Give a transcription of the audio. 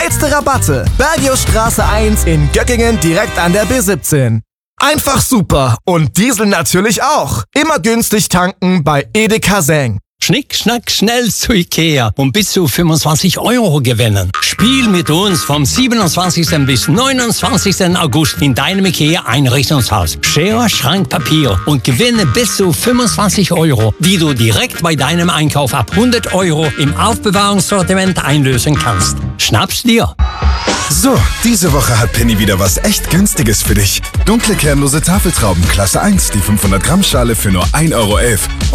Geilste Rabatte. Bergiusstraße 1 in Göttingen direkt an der B17. Einfach super. Und Diesel natürlich auch. Immer günstig tanken bei Edeka Seng. Schnick, schnack, schnell zu Ikea und bis zu 25 € gewinnen. Spiel mit uns vom 27. bis 29. August in deinem Ikea-Einrichtungshaus. Schere, Schrank, Papier und gewinne bis zu 25 €, die du direkt bei deinem Einkauf ab 100 € im Aufbewahrungssortiment einlösen kannst. Schnapp's dir! So, diese Woche hat Penny wieder was echt Günstiges für dich. Dunkle kernlose Tafeltrauben Klasse 1, die 500 Gramm Schale für nur 1,11 €